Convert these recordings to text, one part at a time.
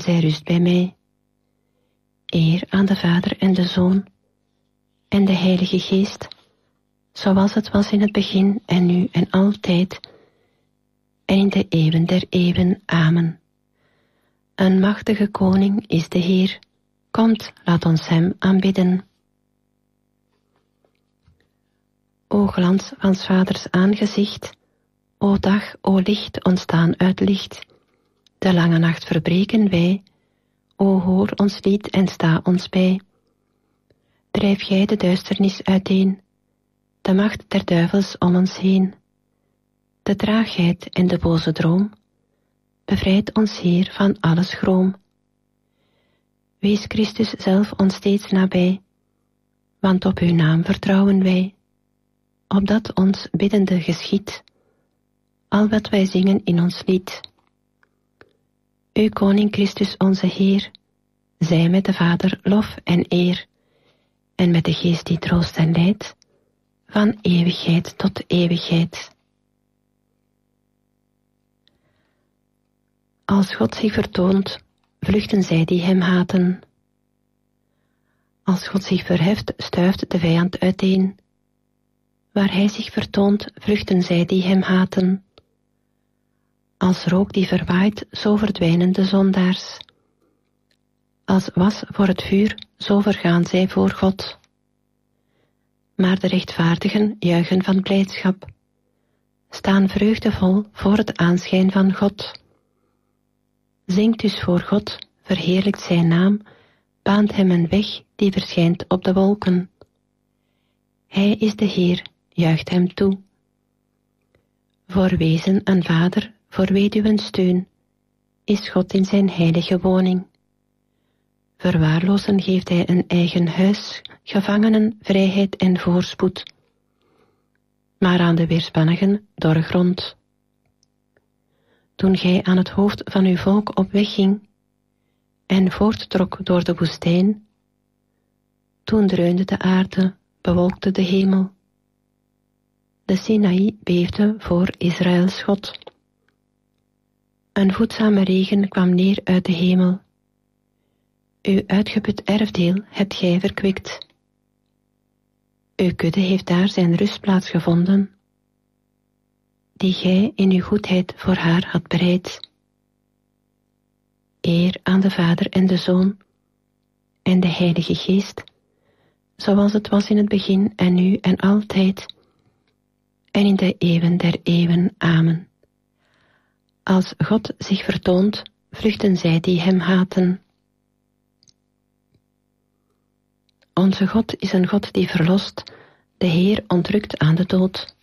zij rust bij mij. Eer aan de Vader en de Zoon en de Heilige Geest, zoals het was in het begin en nu en altijd, en in de eeuwen der eeuwen. Amen. Een machtige koning is de Heer. Komt, laat ons hem aanbidden. O glans van 's Vaders aangezicht, o dag, o licht ontstaan uit licht. De lange nacht verbreken wij, o hoor ons lied en sta ons bij. Drijf jij de duisternis uiteen, de macht der duivels om ons heen. De traagheid en de boze droom, bevrijd ons Heer van alle schroom. Wees Christus zelf ons steeds nabij, want op uw naam vertrouwen wij. Opdat ons biddende geschiedt, al wat wij zingen in ons lied. U Koning Christus onze Heer, zij met de Vader lof en eer, en met de Geest die troost en leidt, van eeuwigheid tot eeuwigheid. Als God zich vertoont, vluchten zij die hem haten. Als God zich verheft, stuift de vijand uiteen. Waar hij zich vertoont, vluchten zij die hem haten. Als rook die verwaait, zo verdwijnen de zondaars. Als was voor het vuur, zo vergaan zij voor God. Maar de rechtvaardigen juichen van blijdschap, staan vreugdevol voor het aanschijn van God. Zingt dus voor God, verheerlijkt zijn naam, baant hem een weg die verschijnt op de wolken. Hij is de Heer, juicht hem toe. Voor wezen een vader, voor weduwen steun, is God in zijn heilige woning. Verwaarlozen geeft hij een eigen huis, gevangenen vrijheid en voorspoed. Maar aan de weerspannigen dorre grond. Toen gij aan het hoofd van uw volk op weg ging en voorttrok door de woestijn, toen dreunde de aarde, bewolkte de hemel. De Sinaï beefde voor Israëls God. Een voedzame regen kwam neer uit de hemel. Uw uitgeput erfdeel hebt gij verkwikt. Uw kudde heeft daar zijn rustplaats gevonden, die gij in uw goedheid voor haar had bereid. Eer aan de Vader en de Zoon en de Heilige Geest, zoals het was in het begin en nu en altijd, en in de eeuwen der eeuwen. Amen. Als God zich vertoont, vluchten zij die hem haten. Onze God is een God die verlost, de Heer ontrukt aan de dood.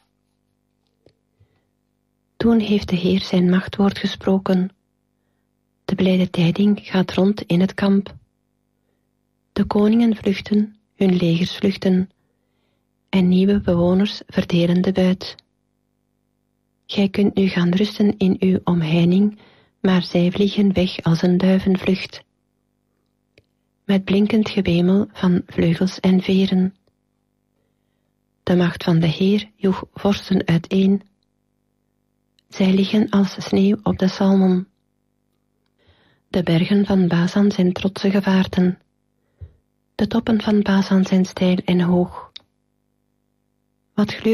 Toen heeft de Heer zijn machtwoord gesproken. De blijde tijding gaat rond in het kamp. De koningen vluchten, hun legers vluchten, en nieuwe bewoners verdelen de buit. Gij kunt nu gaan rusten in uw omheining, maar zij vliegen weg als een duivenvlucht. Met blinkend gewemel van vleugels en veren. De macht van de Heer joeg vorsten uiteen. Zij liggen als sneeuw op de Salmon. De bergen van Bazan zijn trotse gevaarten. De toppen van Bazan zijn steil en hoog. Wat